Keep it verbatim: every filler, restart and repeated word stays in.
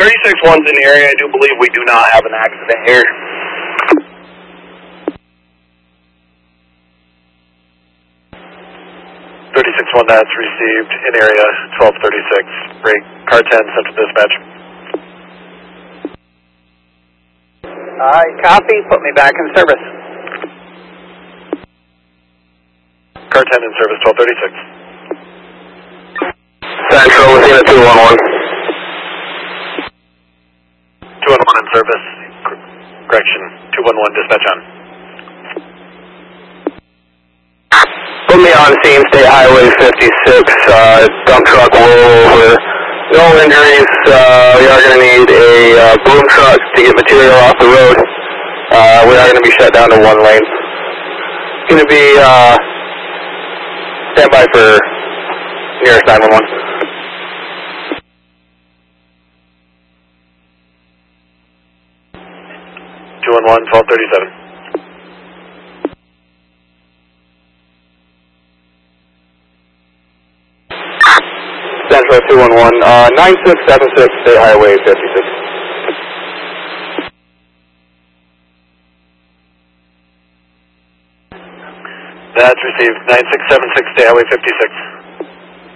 thirty-six one's in the area. I do believe we do not have an accident here. thirty-six one, that's received in area twelve thirty-six. Break, car ten, Central Dispatch. Alright, copy. Put me back in service. Car ten in service, twelve thirty-six. Central, within a two one one. two one one in service. Correction, two one one, dispatch on. Put me on scene, State Highway fifty-six, uh, dump truck rollover. No injuries, uh, we are going to need a uh, boom truck to get material off the road. Uh, we are going to be shut down to one lane. Going to be, uh, stand by for nearest nine one one. two one one, twelve thirty-seven. Central two one one, uh, nine six seven six, State Highway fifty-six. That's received, nine six seven six, State Highway fifty-six.